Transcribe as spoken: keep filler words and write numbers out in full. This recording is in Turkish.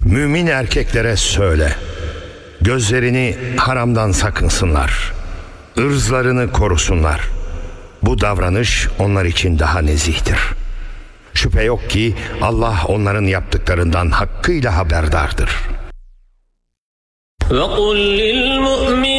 Mümin erkeklere söyle, gözlerini haramdan sakınsınlar, ırzlarını korusunlar. Bu davranış onlar için daha nezihtir. Şüphe yok ki Allah onların yaptıklarından hakkıyla haberdardır. وَقُلْ لِلْمُؤْمِنِينَ